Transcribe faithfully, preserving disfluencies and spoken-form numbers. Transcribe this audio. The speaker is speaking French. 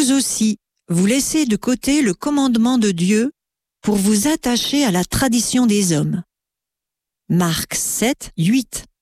vous aussi, vous laissez de côté le commandement de Dieu pour vous attacher à la tradition des hommes. Marc sept, huit.